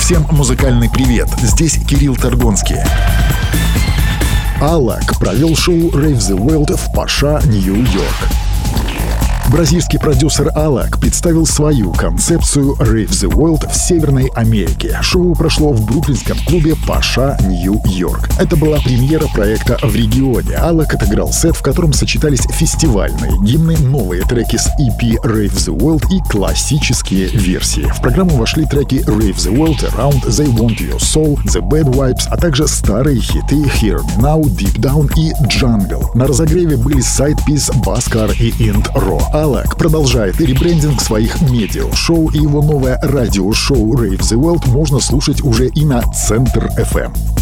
Всем музыкальный привет, здесь Кирилл Торгонский. Алак провел шоу Rave the World в Паша, Нью-Йорк. Бразильский продюсер Алак представил свою концепцию Rave the World в Северной Америке. Шоу прошло в бруклинском клубе Паша, Нью-Йорк. Это была премьера проекта в регионе. Алак отыграл сет, в котором сочетались фестивальные гимны, новые треки с EP Rave the World и классические версии. В программу вошли треки Rave the World, Around, They Want Your Soul, The Bad Vibes, а также старые хиты Hear Me Now, Deep Down и Jungle. На разогреве были Side Piece, Баскар и Int Raw. Алак продолжает ребрендинг своих медиа-шоу, и его новое радиошоу Rave the World можно слушать уже и на Центр FM.